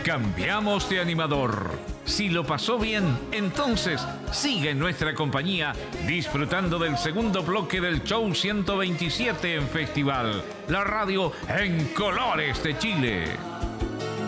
cambiamos de animador. Si lo pasó bien, entonces sigue en nuestra compañía disfrutando del segundo bloque del show 127 en Festival, la radio en colores de Chile.